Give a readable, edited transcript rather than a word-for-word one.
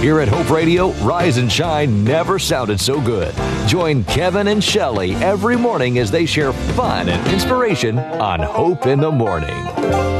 Here at Hope Radio, Rise and Shine never sounded so good. Join Kevin and Shelley every morning as they share fun and inspiration on Hope in the Morning.